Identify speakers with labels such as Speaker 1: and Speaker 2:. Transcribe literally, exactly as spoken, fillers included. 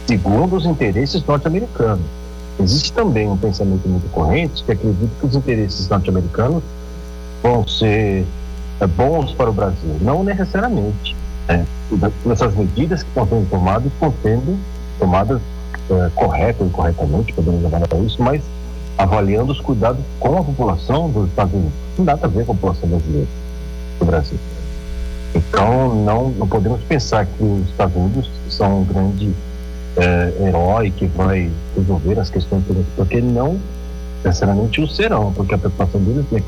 Speaker 1: segundo os interesses norte-americanos. Existe também um pensamento muito corrente que acredita que os interesses norte-americanos vão ser é, bons para o Brasil. Não necessariamente. Né? Essas medidas que estão sendo tomadas estão sendo tomadas é, correta ou incorretamente, podemos avaliar isso, mas avaliando os cuidados com a população dos Estados Unidos. Não dá nada a ver com a população brasileira do Brasil. Então, não, não podemos pensar que os Estados Unidos são um grande é, herói que vai resolver as questões políticas, porque não necessariamente o serão, porque a preocupação deles é